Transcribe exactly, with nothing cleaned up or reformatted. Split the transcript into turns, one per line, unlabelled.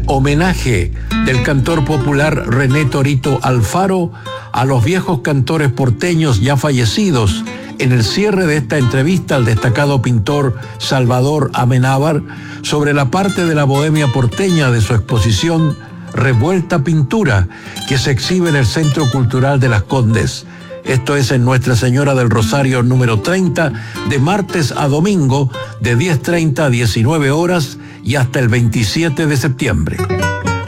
homenaje del cantor popular René Torito Alfaro a los viejos cantores porteños ya fallecidos, en el cierre de esta entrevista al destacado pintor Salvador Amenábar sobre la parte de la bohemia porteña de su exposición Revuelta Pintura, que se exhibe en el Centro Cultural de Las Condes. Esto es en Nuestra Señora del Rosario número treinta, de martes a domingo, de diez treinta a diecinueve horas y hasta el veintisiete de septiembre.